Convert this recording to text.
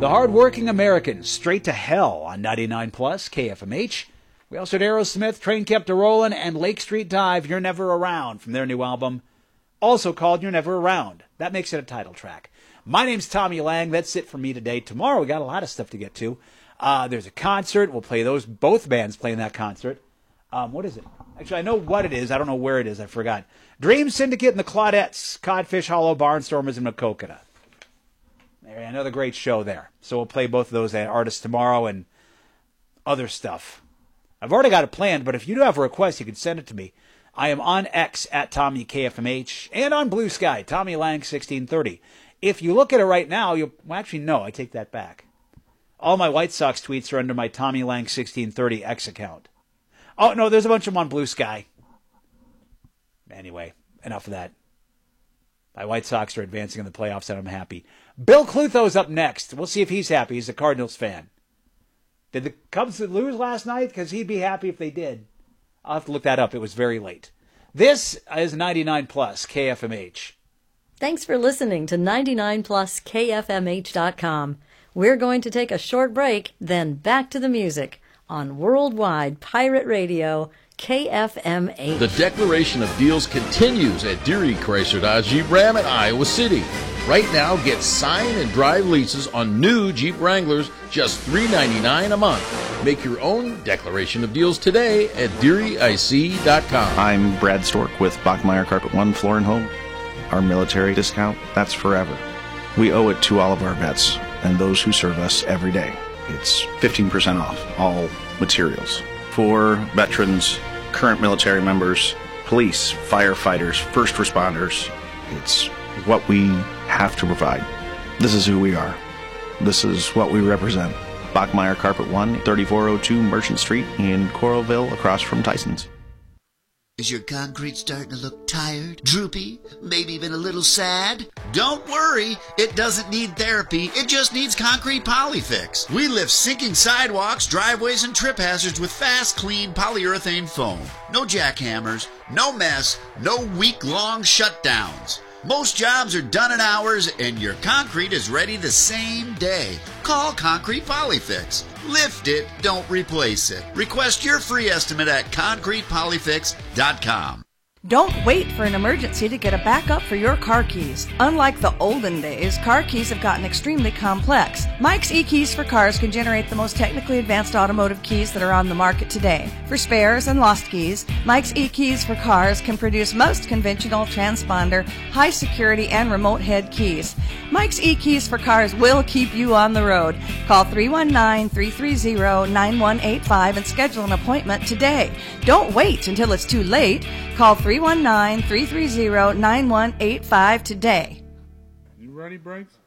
The Hard-Working Americans, Straight to Hell on 99 Plus KFMH. We also had Aerosmith, Train Kept A-Rollin', and Lake Street Dive, You're Never Around, from their new album, also called You're Never Around. That makes it a title track. My name's Tommy Lang. That's it for me today. Tomorrow we got a lot of stuff to get to. There's a concert. We'll play those. Both bands playing that concert. What is it? Actually, I know what it is. I don't know where it is. I forgot. Dream Syndicate and the Claudettes, Codfish Hollow, Barnstormers, and Makokata. Another great show there. So we'll play both of those artists tomorrow and other stuff. I've already got it planned, but if you do have a request, you can send it to me. I am on X at Tommy KFMH and on Blue Sky, Tommy Lang 1630. If you look at it right now, I take that back. All my White Sox tweets are under my Tommy Lang 1630 X account. Oh, no, there's a bunch of them on Blue Sky. Anyway, enough of that. My White Sox are advancing in the playoffs, and I'm happy. Bill Clutho's up next. We'll see if he's happy. He's a Cardinals fan. Did the Cubs lose last night? Because he'd be happy if they did. I'll have to look that up. It was very late. This is 99 Plus KFMH. Thanks for listening to 99 Plus KFMH.com. We're going to take a short break, then back to the music on Worldwide Pirate Radio, KFMH. The declaration of deals continues at Deary Chrysler Dodge Jeep Ram in Iowa City. Right now, get sign and drive leases on new Jeep Wranglers, just $399 a month. Make your own declaration of deals today at DearyIC.com. I'm Brad Stork with Bachmeyer Carpet One Floor and Home. Our military discount, that's forever. We owe it to all of our vets and those who serve us every day. It's 15% off all materials. For veterans, current military members, police, firefighters, first responders, it's what we have to provide. This is who we are. This is what we represent. Bachmeyer Carpet One, 3402 Merchant Street in Coralville, across from Tyson's. Is your concrete starting to look tired, droopy, maybe even a little sad? Don't worry, it doesn't need therapy, it just needs Concrete Polyfix. We lift sinking sidewalks, driveways, and trip hazards with fast, clean polyurethane foam. No jackhammers, no mess, no week-long shutdowns. Most jobs are done in hours, and your concrete is ready the same day. Call Concrete Polyfix. Lift it, don't replace it. Request your free estimate at concretepolyfix.com. Don't wait for an emergency to get a backup for your car keys. Unlike the olden days, car keys have gotten extremely complex. Mike's eKeys for Cars can generate the most technically advanced automotive keys that are on the market today. For spares and lost keys, Mike's eKeys for Cars can produce most conventional transponder, high security, and remote head keys. Mike's eKeys for Cars will keep you on the road. Call 319-330-9185 and schedule an appointment today. Don't wait until it's too late. Call 319-330-9185 today. You ready, Brakes?